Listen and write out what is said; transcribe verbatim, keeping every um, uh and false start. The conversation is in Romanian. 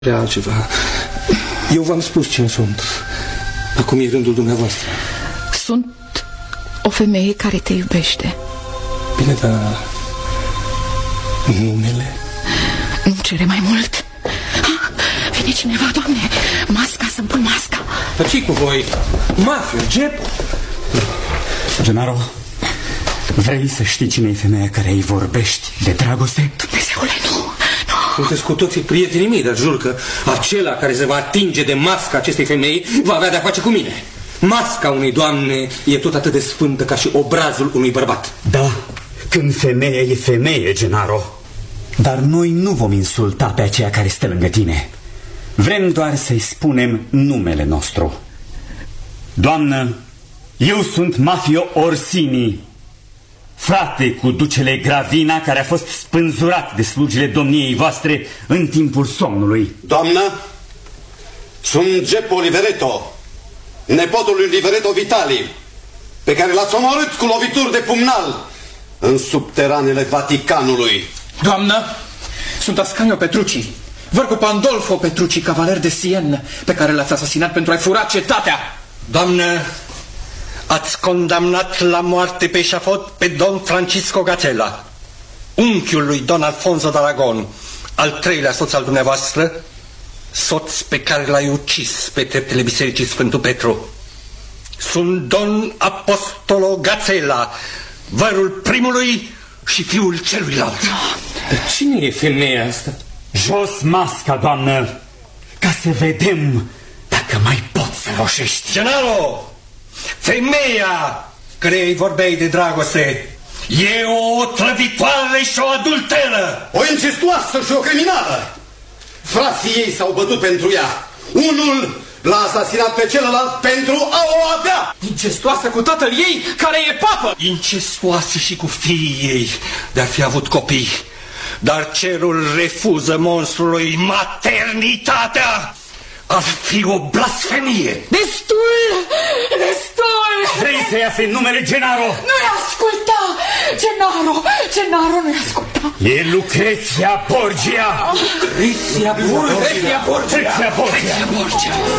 de altceva. Eu v-am spus cine sunt. Acum e rândul dumneavoastră. Sunt o femeie care te iubește. Bine, dar numele? Nu cere mai mult. Vine cineva, Doamne. Masca, să-mi pun masca. Dar ce cu voi? Mafia, Gep? Gennaro, vrei să știi cine e femeia care îi vorbești de dragoste? Dumnezeule, nu, nu. Sunteți cu toții prietenii mei, dar jur că acela care se va atinge de masca acestei femei va avea de-a face cu mine. Masca unei doamne e tot atât de sfântă ca și obrazul unui bărbat. Da, când femeia e femeie, Gennaro. Dar noi nu vom insulta pe aceea care stă lângă tine. Vrem doar să-i spunem numele nostru. Doamnă, eu sunt Mafio Orsini, frate cu ducele Gravina, care a fost spânzurat de slugile domniei voastre în timpul somnului. Doamnă, sunt Geppo Oliveretto, nepotul lui Oliveretto Vitali, pe care l-ați omorât cu lovituri de pumnal în subteranele Vaticanului. Doamnă, sunt Ascanio Petrucci, văr cu Pandolfo Petrucci, cavaler de Sienne, pe care l-ați asasinat pentru a-i fura cetatea. Doamnă, ați condamnat la moarte pe eșafod pe Don Francisco Gazella, unchiul lui Don Alfonso d'Aragon, al treilea soț al dumneavoastră, soț pe care l-ai ucis pe treptele Bisericii Sfântul Petru. Sunt Don Apostolo Gazella, vărul primului și fiul celuilalt. Dar cine e femeia asta? Jos masca, doamnă, ca să vedem dacă mai poți să roșești. Gennaro, femeia care îi vorbeai de dragoste e o trăditoare și o adulteră. O incestuoasă și o criminală. Frații ei s-au bătut pentru ea. Unul l-a asasinat pe celălalt pentru a o avea. Incestuoasă cu tatăl ei, care e papă. Incestuoasă și cu fiii ei de-ar fi avut copii. Dar cerul refuză monstrului maternitatea. Ar fi o blasfemie. Destul! Destul! Vrei să-i afli numele Gennaro? Nu-i asculta! Gennaro! Gennaro, nu-i asculta! E Lucrezia Borgia! Lucrezia Borgia! Lucrezia Borgia! Lucrezia Borgia!